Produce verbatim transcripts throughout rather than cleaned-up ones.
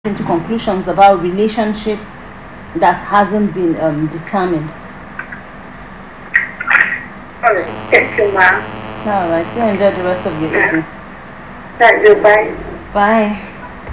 into conclusions about relationships that hasn't been um, determined. All right. Thank you, ma'am. All right. You enjoy the rest of your evening. Thank you. Bye. Bye.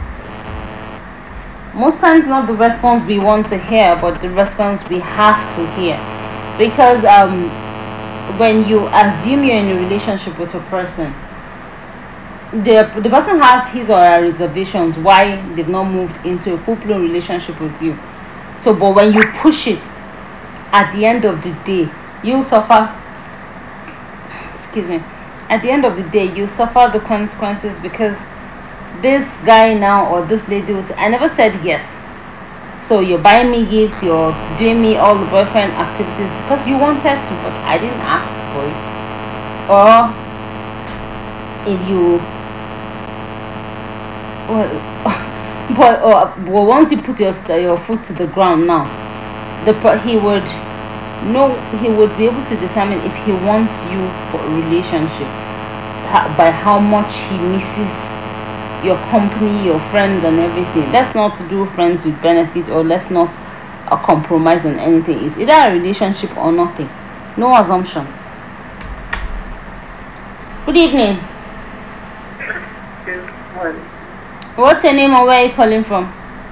Most times not the response we want to hear, but the response we have to hear. Because um, when you assume you're in a relationship with a person, the, the person has his or her reservations why they've not moved into a full-blown relationship with you. So, but when you push it, at the end of the day, you suffer. Excuse me. At the end of the day, you suffer the consequences because this guy now or this lady was, I never said yes. So you're buying me gifts, you're doing me all the boyfriend activities because you wanted to, but I didn't ask for it. Or if you, well, but or, well, once you put your your foot to the ground now, the he would know he would be able to determine if he wants you for a relationship by how much he misses your company, your friends, and everything. Let's not do friends with benefit, or let's not uh, compromise on anything. It's either a relationship or nothing. No assumptions. Good evening. What's your name and where are you calling from?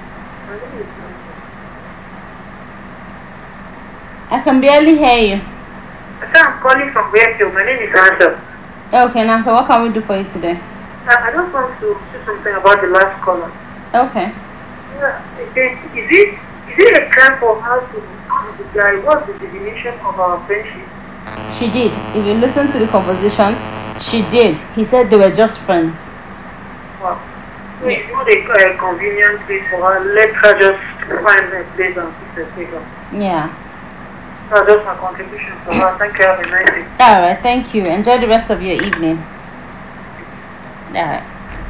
I can barely hear you. I'm calling from where? My name is Ansel. Okay, now so what can we do for you today? I just want to say something about the last caller. Okay. Yeah, is it is it a crime for her to ask the guy what's the definition of our friendship? She did. If you listen to the conversation, she did. He said they were just friends. Wow. So it's not a, a convenient place for her. Let her just find a place and fix a paper. Yeah. That's just my contribution for her. Thank you. Have a nice day. All right. Thank you. Enjoy the rest of your evening. Alright.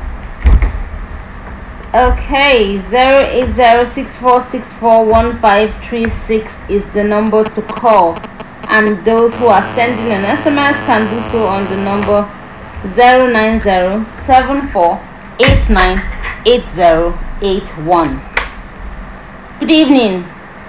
Okay, zero eight zero six four six four one five three six is the number to call, and those who are sending an S M S can do so on the number zero nine zero seven four eight nine eight zero eight one. Good evening.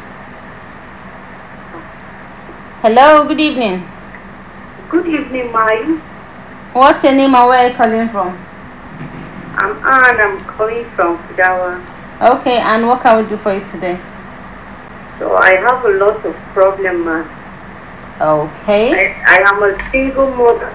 Hello, good evening. Good evening, Mai. What's your name and where are you calling from? I'm Anne. I'm calling from Kudawa. Okay, and what can we do for you today? So I have a lot of problems, man. Okay. I, I am a single mother.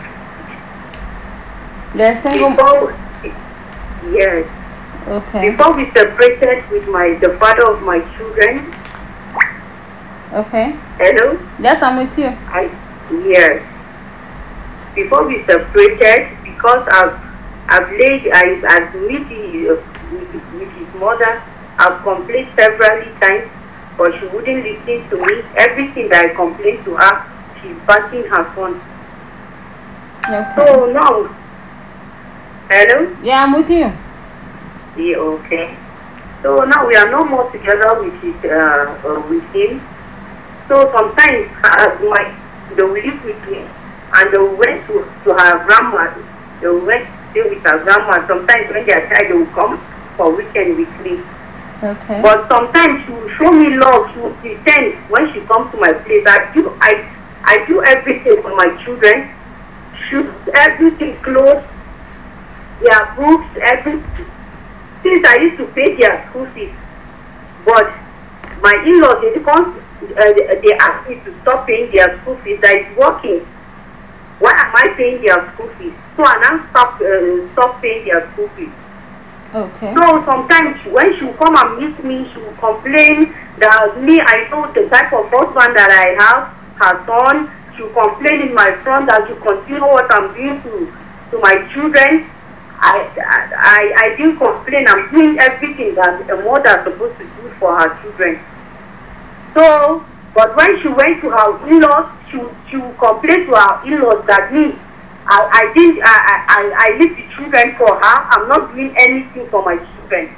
You're single. Before, yes. Okay. Before we separated with my the father of my children. Okay. Hello. Yes, I'm with you. I yes. Before we separated, because I've I've laid I I've met uh, with, with his mother. I've complained several times, but she wouldn't listen to me. Everything that I complained to her, she's backing her phone. Okay. So now, hello. Yeah, I'm with you. Yeah, okay. So now we are no more together with his uh, uh with him. So sometimes uh, my they will live with me. And they went to, to her grandma. They went to stay with her grandma. Sometimes when they are tired, they will come for weekend with me. Okay. But sometimes she will show me love. She will pretend when she comes to my place. I do I I do everything for my children. Shoot everything, clothes, their books, everything. Since I used to pay their school fees. But my in-laws, they come, uh, they asked me to stop paying their school fees. That is working. Why am I paying their school fees? So I now stop, uh, stop paying their school fees. Okay. So sometimes when she will come and meet me, she will complain that me, I know the type of husband that I have, her son. She will complain in my front that you continue what I'm doing to, to my children. I, I, I didn't complain. I'm doing everything that a mother is supposed to do for her children. So, but when she went to her in-laws, she, she will complain to her in-laws that me, I, I didn't, I, I, I leave the children for her. I'm not doing anything for my children.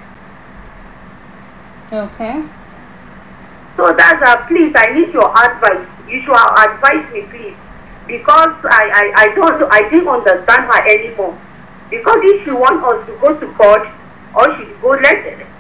Okay. So that's uh, please, I need your advice. You should advise me, please, because I, I, I don't, I didn't understand her anymore. Because if she wants us to go to court, or should go let